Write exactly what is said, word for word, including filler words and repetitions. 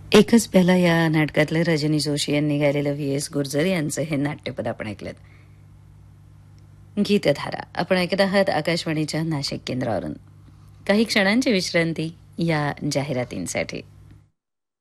एकच प्याला या नाटकातलं रजनी जोशी यांनी गायलेलं व्ही एस गुर्जर यांचं हे नाट्यपद आपण ऐकलं. गीतधारा आपण ऐकत आहात आकाशवाणीच्या नाशिक केंद्रावरून. काही क्षणांची विश्रांती या जाहिरातींसाठी.